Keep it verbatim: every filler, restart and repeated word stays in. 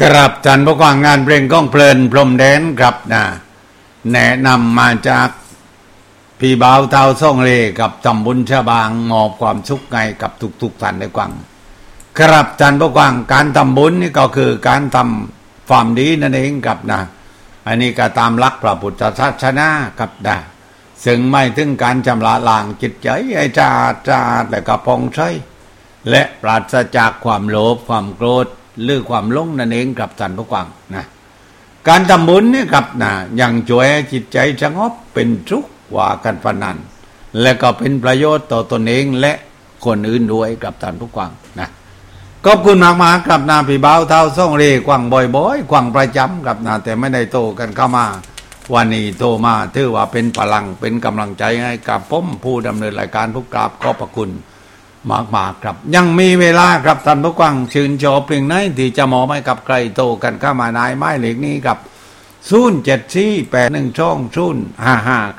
ครับท่านผู้ฟังงานเพลงก้องเพลินพรมแดนครับนะแนะนำมาจากพี่บ่าวเท่าซ่องเลกับตำบลชะบางมอบความสุขไงกับทุกๆท่านได้ฟังครับท่านผู้ฟังการทำบุญนี่ก็คือการทำความดีนั่นเองครับนะอันนี้ก็ตามหลักพระพุทธศาสนาครับนะซึ่งไม่ถึงการชำระล้างจิตใจให้สะอาดสะอาดและก็ผ่องใสและปราศจากความโลภความโกรธหรือความหลงนั่นเองกับท่านผู้ฟังนะการทำบุญนี่ครับนะยังช่วยให้จิตใจสงบเป็นสุขกว่ากันพนันและก็เป็นประโยชน์ต่อตนเองและคนอื่นด้วยกับท่านผู้ฟังนะขอบคุณมากๆครับนะพี่บ่าวเท่าซ่องเร่กวังบ่อยๆกวังประจำครับนะแต่ไม่ได้โตกันเข้ามาวันนี้โตมาถือว่าเป็นพลังเป็นกำลังใจให้กับผมผู้ดำเนินรายการผู้กราบขอบพระคุณมากมากครับยังมีเวลาครับท่านผู้ฟังชื่นชอบเพลงไหนที่จะมอบให้กับใครโตกันเข้ามานายไม้เหล็กนี้กับศูนย์ เจ็ด สี่ แปด หนึ่ง สอง ศูนย์ ห้า ห้า